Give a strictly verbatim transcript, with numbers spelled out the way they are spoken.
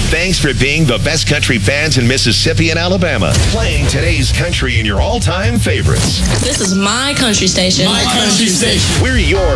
Thanks for being the best country fans in Mississippi and Alabama. Playing today's country in your all-time favorites. This is my country station. My country station. We're your